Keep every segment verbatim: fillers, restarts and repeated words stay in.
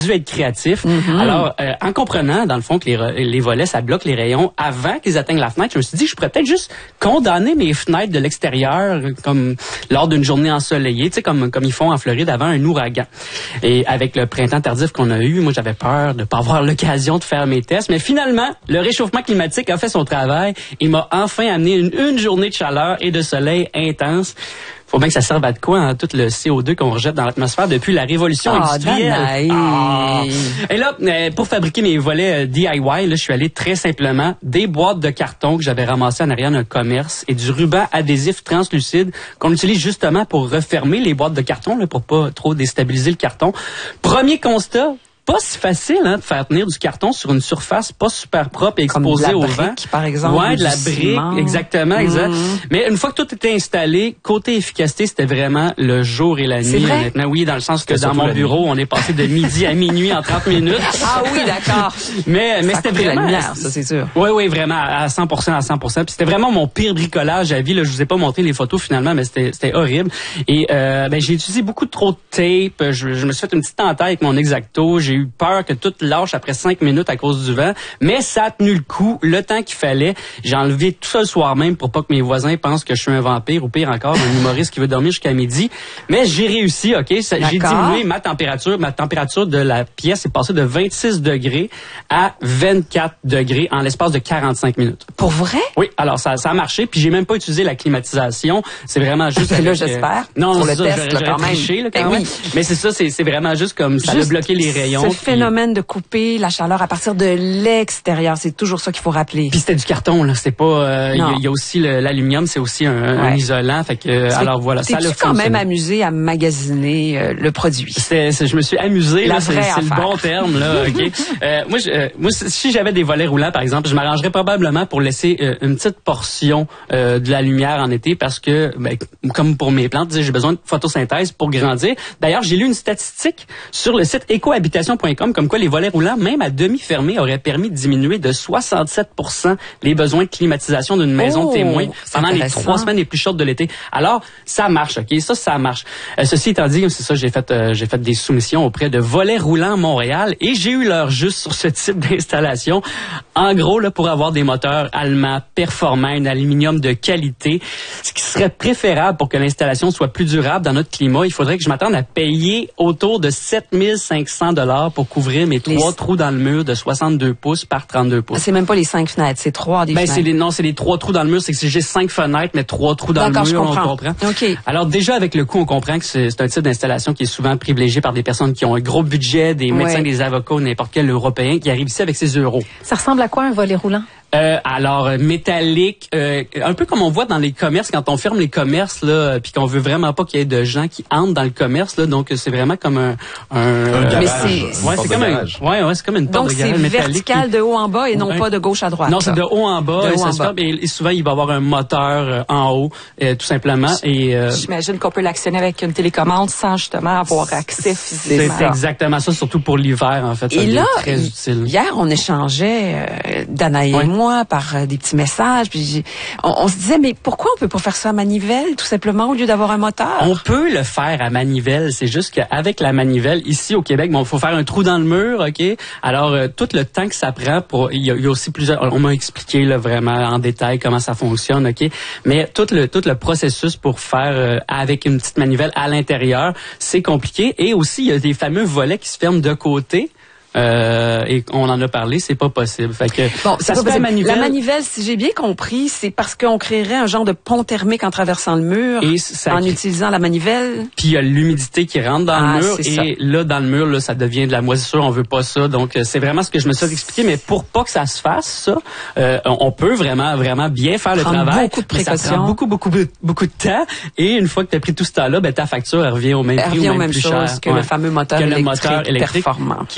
dû être créatif. Mm-hmm. Alors, euh, en comprenant, dans le fond, que les, les volets, ça bloque les rayons avant qu'ils atteignent la fenêtre, je me suis dit, je pourrais peut-être juste condamner mes fenêtres de l'extérieur, comme lors d'une journée ensoleillée, tu sais, comme, comme ils font en Floride avant un ouragan. Et avec le printemps tardif qu'on a eu, moi, j'avais peur de pas avoir l'occasion de faire mes tests. Mais finalement, le réchauffement climatique a fait son travail et m'a enfin amené une, une journée de chaleur et de soleil intense. Faut bien que ça serve à de quoi, hein, tout le C O deux qu'on rejette dans l'atmosphère depuis la révolution oh, industrielle. Ah. Et là, euh, pour fabriquer mes volets euh, D I Y, là, je suis allé très simplement des boîtes de carton que j'avais ramassées en arrière d'un commerce et du ruban adhésif translucide qu'on utilise justement pour refermer les boîtes de carton, là, pour pas trop déstabiliser le carton. Premier constat, pas si facile, hein, de faire tenir du carton sur une surface pas super propre et exposée au vent. Comme de la brique, par exemple. Ouais, de la ciment. brique, exactement, mmh. exact. Mais une fois que tout était installé, côté efficacité, c'était vraiment le jour et la nuit, honnêtement. Oui, dans le sens que dans mon bureau, on est passé de midi à minuit en trente minutes. Ah oui, d'accord. Mais, mais c'était vraiment... la lumière, ça, c'est sûr. Oui, oui, vraiment, à cent pour cent, à cent pour cent. Puis c'était vraiment mon pire bricolage à vie, là. Je vous ai pas montré les photos finalement, mais c'était, c'était horrible. Et, euh, ben, j'ai utilisé beaucoup trop de tape. Je, je me suis fait une petite entaille avec mon X-Acto. J'ai eu peur que tout lâche après cinq minutes à cause du vent. Mais ça a tenu le coup, le temps qu'il fallait. J'ai enlevé tout ça le soir même pour pas que mes voisins pensent que je suis un vampire ou pire encore, un humoriste qui veut dormir jusqu'à midi. Mais j'ai réussi, OK? Ça, j'ai diminué ma température. Ma température de la pièce est passée de vingt-six degrés à vingt-quatre degrés en l'espace de quarante-cinq minutes. Pour vrai? Oui, alors ça, ça a marché. Puis j'ai même pas utilisé la climatisation. C'est vraiment juste... Là, avec, j'espère. Euh, non, pour c'est le ça, test, j'aurais, là, j'aurais quand même. triché, là, quand ben même. Oui. Mais c'est ça, c'est, c'est vraiment juste comme ça a bloqué les rayons. Ce puis... phénomène de couper la chaleur à partir de l'extérieur, c'est toujours ça qu'il faut rappeler. Puis c'était du carton, là. C'est pas... Il euh, y, y a aussi le, l'aluminium, c'est aussi un, ouais. un isolant. Fait que, euh, alors voilà, ça l'a T'es-tu quand même amusé à magasiner euh, le produit? C'est, c'est, je me suis amusé, la là, vraie c'est, c'est le bon terme, là, OK? euh, moi, je, euh, moi, si j'avais des volets roulants, par exemple, je m'arrangerais probablement pour laisser euh, une petite portion euh, de la lumière en été parce que, ben, comme pour mes plantes, j'ai besoin de photosynthèse pour grandir. D'ailleurs, j'ai lu une statistique sur le site écohabitation point com comme quoi les volets roulants, même à demi fermés, auraient permis de diminuer de soixante-sept pour cent les besoins de climatisation d'une maison oh, témoin pendant les trois semaines les plus chaudes de l'été. Alors, ça marche, OK? Ça, ça marche. Euh, ceci étant dit, c'est ça, j'ai fait, euh, j'ai fait des soumissions auprès de Volets Roulants Montréal et j'ai eu l'heure juste sur ce type d'installation. En gros, là, pour avoir des moteurs allemands performants, un aluminium de qualité, ce qui serait préférable pour que l'installation soit plus durable dans notre climat, il faudrait que je m'attende à payer autour de sept mille cinq cents dollars pour couvrir mes trois les... trous dans le mur de soixante-deux pouces par trente-deux pouces. C'est même pas les cinq fenêtres, c'est trois des ben, fenêtres. C'est les, non, c'est les trois trous dans le mur. C'est que j'ai cinq fenêtres, mais trois trous dans D'accord, le mur, je comprends. on comprend. Okay. Alors déjà, avec le coût, on comprend que c'est, c'est un type d'installation qui est souvent privilégié par des personnes qui ont un gros budget, des médecins, ouais. des avocats, n'importe quel Européen qui arrive ici avec ses euros. Ça ressemble à quoi un volet roulant? Euh, alors euh, métallique, euh, un peu comme on voit dans les commerces quand on ferme les commerces là, puis qu'on veut vraiment pas qu'il y ait de gens qui entrent dans le commerce là, donc c'est vraiment comme un, un, un euh, garage, mais c'est, ouais, c'est comme un, ouais, ouais, c'est comme une porte de garage métallique. Donc c'est vertical de haut en bas et non ouais. pas de gauche à droite. Non, c'est de haut en bas. De et, haut en ça bas. Fait, et, et souvent il va y avoir un moteur euh, en haut, euh, tout simplement. Et euh, j'imagine qu'on peut l'actionner avec une télécommande sans justement avoir accès physiquement. C'est exactement ça, surtout pour l'hiver en fait. Ça et là, très y, utile. Hier on échangeait, euh, Dana et ouais. moi, par euh, des petits messages. Puis on, on se disait, mais pourquoi on peut pas faire ça à manivelle, tout simplement, au lieu d'avoir un moteur? On peut le faire à manivelle. C'est juste qu'avec la manivelle, ici au Québec, bon, il faut faire un trou dans le mur, OK? Alors, euh, tout le temps que ça prend pour... Il y a, il y a aussi plusieurs... On m'a expliqué là, vraiment en détail comment ça fonctionne, OK? Mais tout le, tout le processus pour faire euh, avec une petite manivelle à l'intérieur, c'est compliqué. Et aussi, il y a des fameux volets qui se ferment de côté. Euh, et on en a parlé, c'est pas possible. Fait que bon, ça se fait manivelle. La manivelle, si j'ai bien compris, c'est parce qu'on créerait un genre de pont thermique en traversant le mur, et ça, en utilisant la manivelle. Puis il y a l'humidité qui rentre dans ah, le mur, et ça. là dans le mur, là, ça devient de la moisissure. On veut pas ça. Donc c'est vraiment ce que je me suis expliqué. Mais pour pas que ça se fasse, ça, euh, on peut vraiment, vraiment bien faire le prendre travail. Beaucoup de précautions. Ça prend beaucoup, beaucoup, beaucoup de temps. Et une fois que tu as pris tout ce temps-là, ben ta facture elle revient au même elle prix revient ou même, même plus chose cher que ouais. le fameux moteur, que électrique, le moteur électrique performant qui peut briser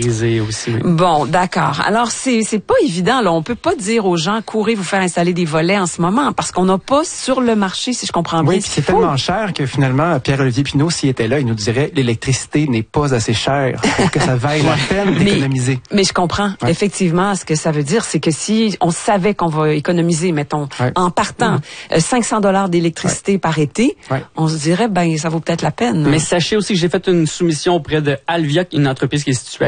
sécurisé aussi. Oui. Bon, d'accord. Alors, c'est c'est pas évident, là. On peut pas dire aux gens, courez vous faire installer des volets en ce moment, parce qu'on n'a pas sur le marché, si je comprends bien. Oui, puis c'est tellement cher que finalement, Pierre-Olivier Pinault, s'il était là, il nous dirait, l'électricité n'est pas assez chère pour que ça vaille la peine d'économiser. Mais, mais je comprends. Ouais. Effectivement, ce que ça veut dire, c'est que si on savait qu'on va économiser, mettons, ouais. en partant, mmh. euh, cinq cents dollars d'électricité ouais. par été, ouais. on se dirait, ben, ça vaut peut-être la peine. Mais sachez aussi que j'ai fait une soumission auprès de Alvia, une entreprise qui est située